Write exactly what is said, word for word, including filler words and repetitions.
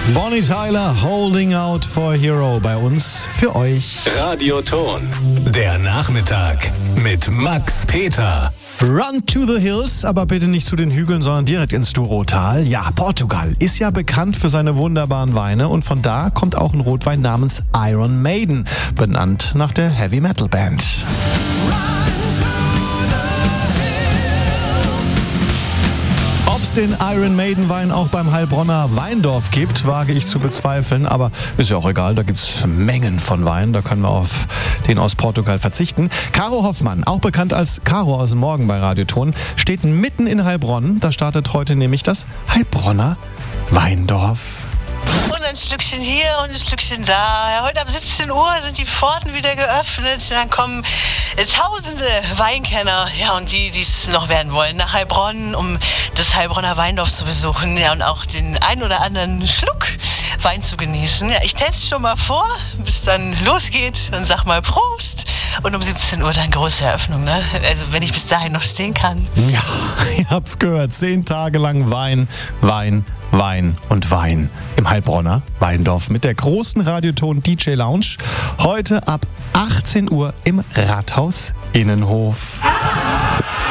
Bonnie Tyler, Holding Out for a Hero bei uns für euch. Radioton, der Nachmittag mit Max Peter. Run to the Hills, aber bitte nicht zu den Hügeln, sondern direkt ins Douro-Tal. Ja, Portugal ist ja bekannt für seine wunderbaren Weine und von da kommt auch ein Rotwein namens Iron Maiden, benannt nach der Heavy-Metal-Band. Ob es den Iron Maiden Wein auch beim Heilbronner Weindorf gibt, wage ich zu bezweifeln, aber ist ja auch egal, da gibt's Mengen von Wein, da können wir auf den aus Portugal verzichten. Caro Hoffmann, auch bekannt als Caro aus dem Morgen bei Radioton, steht mitten in Heilbronn, da startet heute nämlich das Heilbronner Weindorf. Und ein Schlückchen hier und ein Schlückchen da. Heute ab siebzehn Uhr sind die Pforten wieder geöffnet. Dann kommen tausende Weinkenner, ja, und die, die es noch werden wollen, nach Heilbronn, um das Heilbronner Weindorf zu besuchen. Ja, und auch den ein oder anderen Schluck Wein zu genießen. Ja, ich teste schon mal vor, bis dann losgeht und sag mal Prost. Und um siebzehn Uhr dann große Eröffnung, ne? Also wenn ich bis dahin noch stehen kann. Ja, ihr habt's gehört. Zehn Tage lang Wein, Wein, Wein und Wein im Heilbronner Weindorf mit der großen Radioton D J Lounge. Heute ab achtzehn Uhr im Rathaus Innenhof.